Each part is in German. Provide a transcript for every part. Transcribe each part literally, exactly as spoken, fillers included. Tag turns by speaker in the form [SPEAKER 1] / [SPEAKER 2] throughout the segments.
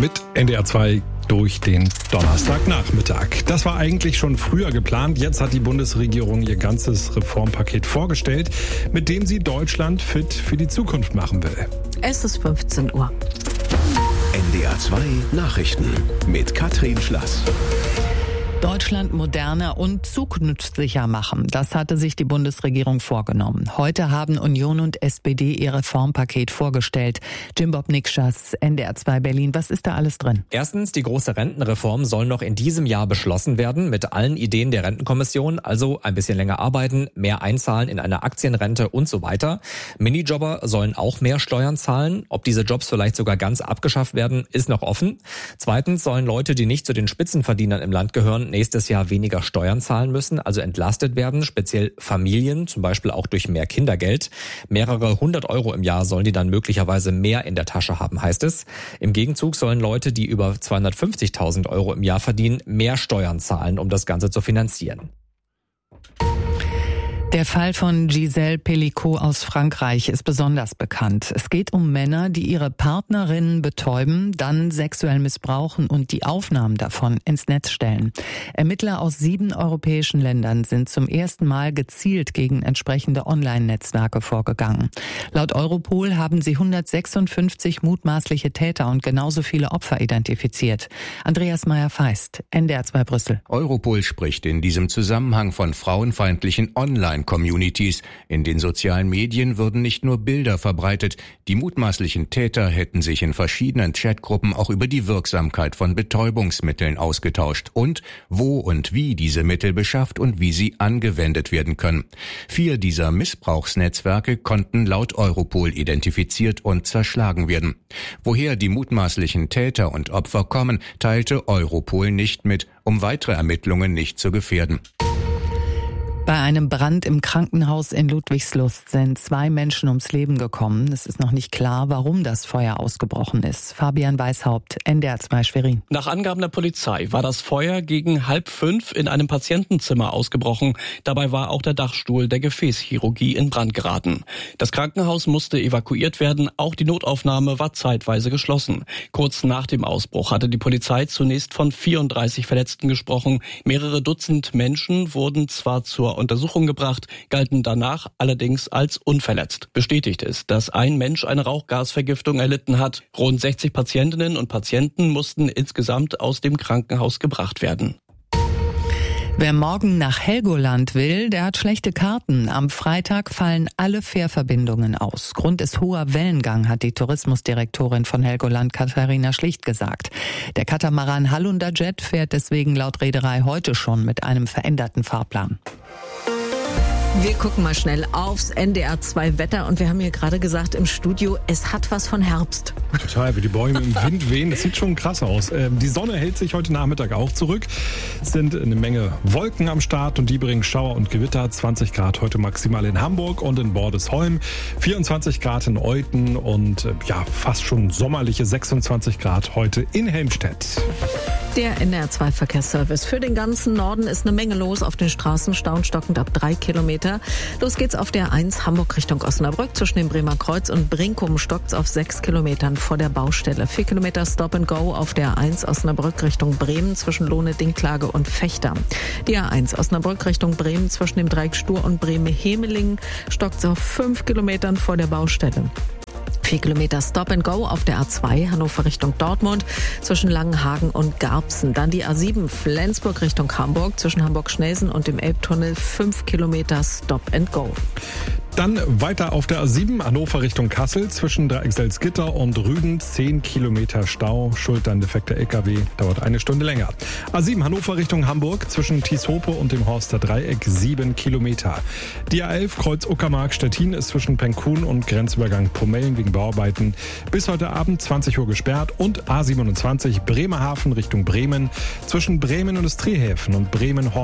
[SPEAKER 1] mit N D R zwei durch den Donnerstagnachmittag. Das war eigentlich schon früher geplant. Jetzt hat die Bundesregierung ihr ganzes Reformpaket vorgestellt, mit dem sie Deutschland fit für die Zukunft machen will.
[SPEAKER 2] Es ist fünfzehn Uhr.
[SPEAKER 3] N D R zwei Nachrichten mit Katrin Schlass.
[SPEAKER 2] Deutschland moderner und zukunftssicher machen. Das hatte sich die Bundesregierung vorgenommen. Heute haben Union und S P D ihr Reformpaket vorgestellt. Jim Bob Nikschas, N D R zwei Berlin. Was ist da alles drin?
[SPEAKER 4] Erstens, die große Rentenreform soll noch in diesem Jahr beschlossen werden mit allen Ideen der Rentenkommission. Also ein bisschen länger arbeiten, mehr einzahlen in eine Aktienrente und so weiter. Minijobber sollen auch mehr Steuern zahlen. Ob diese Jobs vielleicht sogar ganz abgeschafft werden, ist noch offen. Zweitens sollen Leute, die nicht zu den Spitzenverdienern im Land gehören, nächstes Jahr weniger Steuern zahlen müssen, also entlastet werden, speziell Familien, zum Beispiel auch durch mehr Kindergeld. Mehrere hundert Euro im Jahr sollen die dann möglicherweise mehr in der Tasche haben, heißt es. Im Gegenzug sollen Leute, die über zweihundertfünfzigtausend Euro im Jahr verdienen, mehr Steuern zahlen, um das Ganze zu finanzieren.
[SPEAKER 2] Der Fall von Gisèle Pelicot aus Frankreich ist besonders bekannt. Es geht um Männer, die ihre Partnerinnen betäuben, dann sexuell missbrauchen und die Aufnahmen davon ins Netz stellen. Ermittler aus sieben europäischen Ländern sind zum ersten Mal gezielt gegen entsprechende Online-Netzwerke vorgegangen. Laut Europol haben sie hundertsechsundfünfzig mutmaßliche Täter und genauso viele Opfer identifiziert. Andreas Meyer-Feist, N D R zwei Brüssel.
[SPEAKER 5] Europol spricht in diesem Zusammenhang von frauenfeindlichen Online- Communities. In den sozialen Medien würden nicht nur Bilder verbreitet, die mutmaßlichen Täter hätten sich in verschiedenen Chatgruppen auch über die Wirksamkeit von Betäubungsmitteln ausgetauscht und wo und wie diese Mittel beschafft und wie sie angewendet werden können. Vier dieser Missbrauchsnetzwerke konnten laut Europol identifiziert und zerschlagen werden. Woher die mutmaßlichen Täter und Opfer kommen, teilte Europol nicht mit, um weitere Ermittlungen nicht zu gefährden.
[SPEAKER 2] Bei einem Brand im Krankenhaus in Ludwigslust sind zwei Menschen ums Leben gekommen. Es ist noch nicht klar, warum das Feuer ausgebrochen ist. Fabian Weishaupt, N D R zwei Schwerin.
[SPEAKER 6] Nach Angaben der Polizei war das Feuer gegen halb fünf in einem Patientenzimmer ausgebrochen. Dabei war auch der Dachstuhl der Gefäßchirurgie in Brand geraten. Das Krankenhaus musste evakuiert werden. Auch die Notaufnahme war zeitweise geschlossen. Kurz nach dem Ausbruch hatte die Polizei zunächst von vierunddreißig Verletzten gesprochen. Mehrere Dutzend Menschen wurden zwar zur Untersuchung gebracht, galten danach allerdings als unverletzt. Bestätigt ist, dass ein Mensch eine Rauchgasvergiftung erlitten hat. Rund sechzig Patientinnen und Patienten mussten insgesamt aus dem Krankenhaus gebracht werden.
[SPEAKER 2] Wer morgen nach Helgoland will, der hat schlechte Karten. Am Freitag fallen alle Fährverbindungen aus. Grund ist hoher Wellengang, hat die Tourismusdirektorin von Helgoland Katharina Schlicht gesagt. Der Katamaran Hallunder Jet fährt deswegen laut Reederei heute schon mit einem veränderten Fahrplan.
[SPEAKER 7] Wir gucken mal schnell aufs N D R zwei Wetter und wir haben hier gerade gesagt im Studio, es hat was von Herbst.
[SPEAKER 1] Total, wie die Bäume im Wind wehen, das sieht schon krass aus. Die Sonne hält sich heute Nachmittag auch zurück. Es sind eine Menge Wolken am Start und die bringen Schauer und Gewitter. zwanzig Grad heute maximal in Hamburg und in Bordesholm, vierundzwanzig Grad in Euthen und ja, fast schon sommerliche sechsundzwanzig Grad heute in Helmstedt.
[SPEAKER 7] Der N D R zwei Verkehrsservice. Für den ganzen Norden ist eine Menge los auf den Straßen, staunstockend ab drei Kilometer. Los geht's auf der eins Hamburg Richtung Osnabrück. Zwischen dem Bremer Kreuz und Brinkum stockt's auf sechs Kilometern vor der Baustelle. vier Kilometer Stop and Go auf der eins Osnabrück Richtung Bremen zwischen Lohne, Dinklage und Fechter. Die A eins Osnabrück Richtung Bremen zwischen dem Dreieck Stur und Bremen-Hemelingen stockt's auf fünf Kilometern vor der Baustelle. vier Kilometer Stop and Go auf der A zwei Hannover Richtung Dortmund zwischen Langenhagen und Garbsen. Dann die A sieben Flensburg Richtung Hamburg zwischen Hamburg-Schnelsen und dem Elbtunnel fünf Kilometer Stop and Go.
[SPEAKER 1] Dann weiter auf der A sieben Hannover Richtung Kassel zwischen Dreiexelsgitter und Rügen zehn Kilometer Stau. Schuld an defekter L K W, dauert eine Stunde länger. A sieben Hannover Richtung Hamburg zwischen Tieshope und dem Horster Dreieck sieben Kilometer. Die A elf Kreuz Uckermark Stettin ist zwischen Penkun und Grenzübergang Pomellen wegen Bauarbeiten bis heute Abend zwanzig Uhr gesperrt und A siebenundzwanzig Bremerhaven Richtung Bremen zwischen Bremen Industriehäfen und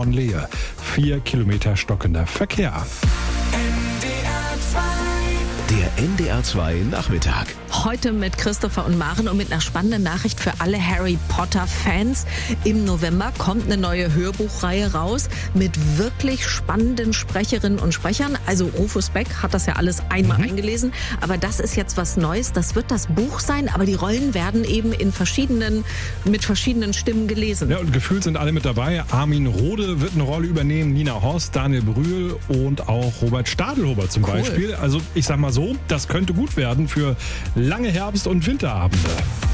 [SPEAKER 1] Bremen-Hornlehe vier Kilometer stockender Verkehr.
[SPEAKER 3] Der N D R zwei Nachmittag.
[SPEAKER 7] Heute mit Christopher und Maren und mit einer spannenden Nachricht für alle Harry Potter-Fans. Im November kommt eine neue Hörbuchreihe raus mit wirklich spannenden Sprecherinnen und Sprechern. Also Rufus Beck hat das ja alles einmal mhm. eingelesen, aber das ist jetzt was Neues. Das wird das Buch sein, aber die Rollen werden eben in verschiedenen, mit verschiedenen Stimmen gelesen.
[SPEAKER 1] Ja, und gefühlt sind alle mit dabei. Armin Rohde wird eine Rolle übernehmen, Nina Horst, Daniel Brühl und auch Robert Stadelhuber zum cool. Beispiel. Also ich sag mal so, das könnte gut werden für lange Herbst- und Winterabende.